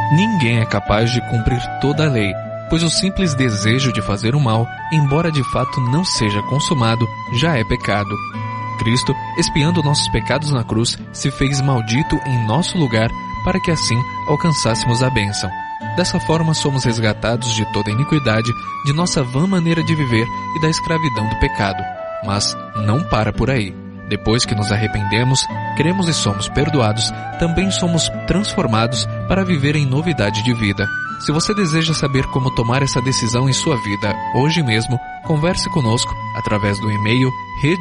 Ninguém é capaz de cumprir toda a lei, pois o simples desejo de fazer o mal, embora de fato não seja consumado, já é pecado. Cristo, expiando nossos pecados na cruz, se fez maldito em nosso lugar para que assim alcançássemos a bênção. Dessa forma somos resgatados de toda iniquidade, de nossa vã maneira de viver e da escravidão do pecado. Mas não para por aí. Depois que nos arrependemos, cremos e somos perdoados, também somos transformados para viver em novidade de vida. Se você deseja saber como tomar essa decisão em sua vida hoje mesmo, converse conosco através do e-mail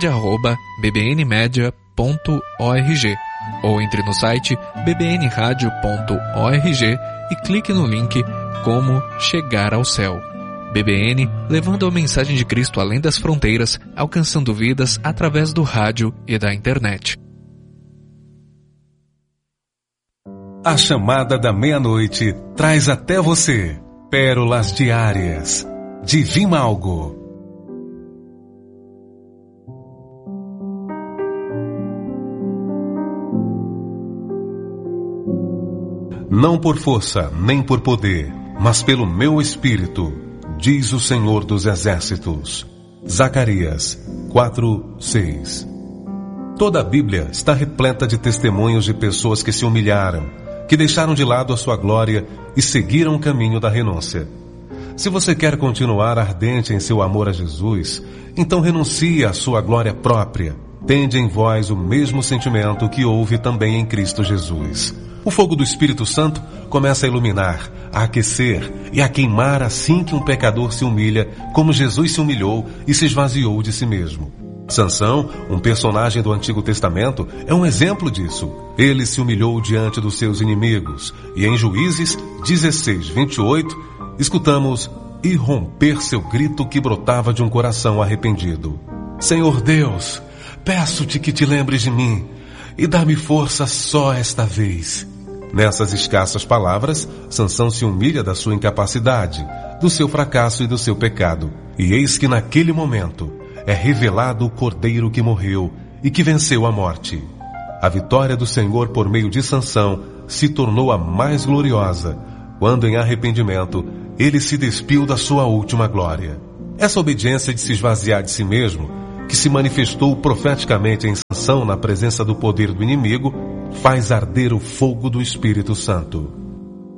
rede@bbnmedia.org ou entre no site bbnradio.org e clique no link Como Chegar ao Céu. BBN, levando a mensagem de Cristo além das fronteiras, alcançando vidas através do rádio e da internet. A chamada da meia-noite traz até você pérolas diárias de Vimalgo. Não por força, nem por poder, mas pelo meu espírito, diz o Senhor dos Exércitos. Zacarias 4:6. Toda a Bíblia está repleta de testemunhos de pessoas que se humilharam, que deixaram de lado a sua glória e seguiram o caminho da renúncia. Se você quer continuar ardente em seu amor a Jesus, então renuncie à sua glória própria. Tende em vós o mesmo sentimento que houve também em Cristo Jesus. O fogo do Espírito Santo começa a iluminar, a aquecer e a queimar assim que um pecador se humilha, como Jesus se humilhou e se esvaziou de si mesmo. Sansão, um personagem do Antigo Testamento, é um exemplo disso. Ele se humilhou diante dos seus inimigos e em Juízes 16:28, escutamos irromper seu grito que brotava de um coração arrependido. Senhor Deus, peço-te que te lembres de mim e dá-me força só esta vez. Nessas escassas palavras, Sansão se humilha da sua incapacidade, do seu fracasso e do seu pecado. E eis que naquele momento é revelado o Cordeiro que morreu e que venceu a morte. A vitória do Senhor por meio de Sansão se tornou a mais gloriosa, quando em arrependimento ele se despiu da sua última glória. Essa obediência de se esvaziar de si mesmo, que se manifestou profeticamente em Sansão na presença do poder do inimigo, faz arder o fogo do Espírito Santo.